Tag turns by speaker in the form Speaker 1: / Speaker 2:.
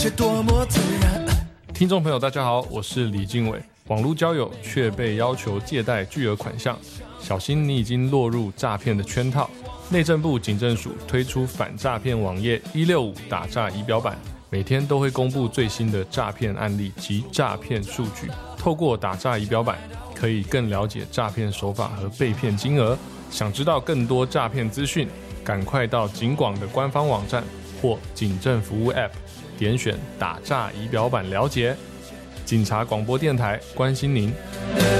Speaker 1: 却多么自然。
Speaker 2: 听众朋友大家好，我是李经纬。网络交友却被要求借贷巨额款项，小心你已经落入诈骗的圈套。内政部警政署推出反诈骗网页165打诈仪表板，每天都会公布最新的诈骗案例及诈骗数据。透过打诈仪表板，可以更了解诈骗手法和被骗金额。想知道更多诈骗资讯，赶快到警广的官方网站或警政服务 App 点选打诈仪表板了解。警察广播电台关心您。